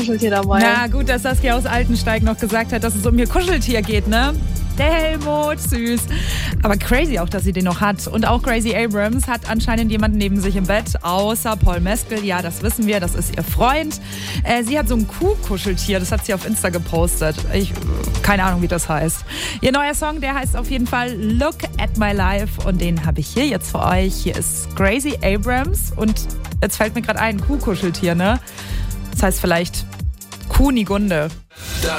Kuscheltier dabei. Na gut, dass Saskia aus Altensteig noch gesagt hat, dass es um ihr Kuscheltier geht, ne? Der Helmut, süß. Aber crazy auch, dass sie den noch hat. Und auch Gracie Abrams hat anscheinend jemanden neben sich im Bett, außer Paul Mescal. Ja, das wissen wir, das ist ihr Freund. Sie hat so ein Kuhkuscheltier, das hat sie auf Insta gepostet. Keine Ahnung, wie das heißt. Ihr neuer Song, der heißt auf jeden Fall Look at My Life. Und den habe ich hier jetzt für euch. Hier ist Gracie Abrams. Und jetzt fällt mir gerade ein, Kuhkuscheltier, ne? Das heißt vielleicht Kunigunde.